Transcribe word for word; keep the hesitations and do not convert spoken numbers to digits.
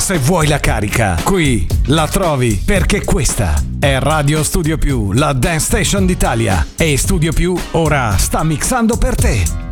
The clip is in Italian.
se vuoi la carica, qui la trovi, perché questa è Radio Studio Più, la Dance Station d'Italia. E Studio Più ora sta mixando per te.